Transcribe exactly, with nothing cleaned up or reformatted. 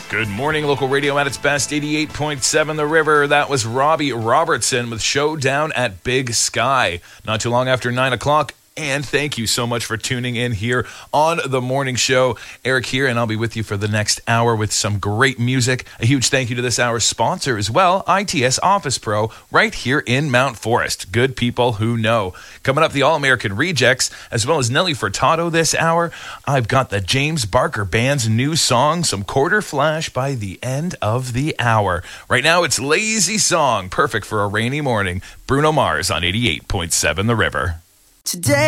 Good morning, local radio at its best, eighty-eight point seven The River. That was Robbie Robertson with Showdown at Big Sky. Not too long after nine o'clock. And thank you so much for tuning in here on the morning show. Eric here, and I'll be with you for the next hour with some great music. A huge thank you to this hour's sponsor as well, I T S Office Pro, right here in Mount Forest. Good people who know. Coming up, the All-American Rejects, as well as Nelly Furtado this hour. I've got the James Barker Band's new song, some Quarter Flash, by the end of the hour. Right now, it's Lazy Song, perfect for a rainy morning. Bruno Mars on eighty-eight point seven The River. Today